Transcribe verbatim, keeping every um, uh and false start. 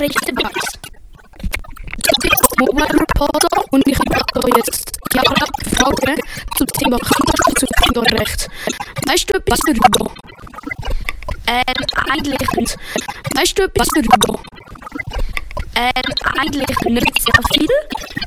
rechten Beweis. Ich bin Mobile Reporter und ich werde jetzt Chiara fragen zum Thema Kinderschutz und Kinderrecht. Weißt du etwas darüber? Ähm, eigentlich nicht. Weißt du etwas darüber? Ähm, eigentlich nicht sehr viel.